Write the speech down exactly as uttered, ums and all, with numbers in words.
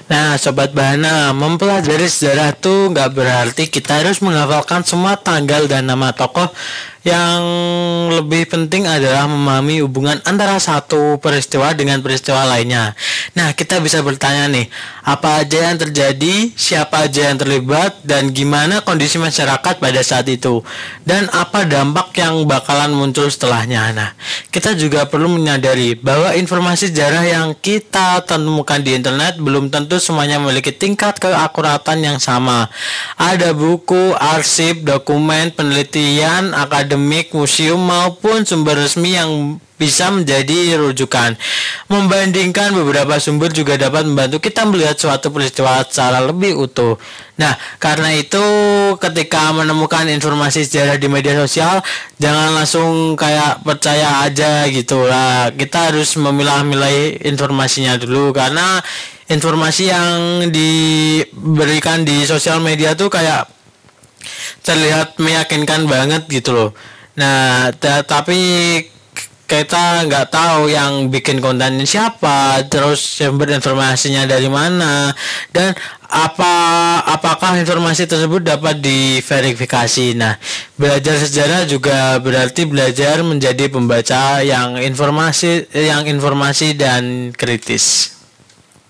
Nah, Sobat Bahana, mempelajari sejarah tuh nggak berarti kita harus menghafalkan semua tanggal dan nama tokoh. Yang lebih penting adalah memahami hubungan antara satu peristiwa dengan peristiwa lainnya. Nah, kita bisa bertanya nih, apa aja yang terjadi, siapa aja yang terlibat, dan gimana kondisi masyarakat pada saat itu, dan apa dampak yang bakalan muncul setelahnya. Nah, kita juga perlu menyadari bahwa informasi sejarah yang kita temukan di internet belum tentu semuanya memiliki tingkat keakuratan yang sama. Ada buku, arsip, dokumen, penelitian, akademik, museum maupun sumber resmi yang bisa menjadi rujukan. Membandingkan beberapa sumber juga dapat membantu kita melihat suatu peristiwa secara lebih utuh. Nah, karena itu ketika menemukan informasi sejarah di media sosial, jangan langsung kayak percaya aja gitu lah. Kita harus memilah-milah informasinya dulu, karena informasi yang diberikan di sosial media tuh kayak terlihat meyakinkan banget gitu loh. Nah, tapi kita nggak tahu yang bikin kontennya siapa, terus sumber informasinya dari mana, dan apa apakah informasi tersebut dapat diverifikasi. Nah, belajar sejarah juga berarti belajar menjadi pembaca yang informasi yang informasi dan kritis.